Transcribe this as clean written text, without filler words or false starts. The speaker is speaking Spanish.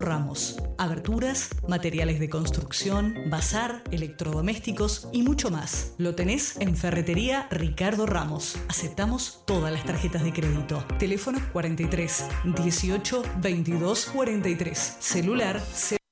Ramos. Aberturas, materiales de construcción, bazar, electrodomésticos y mucho más. Lo tenés en Ferretería Ricardo Ramos. Aceptamos todas las tarjetas de crédito. Teléfono 43 18 22 43. Celular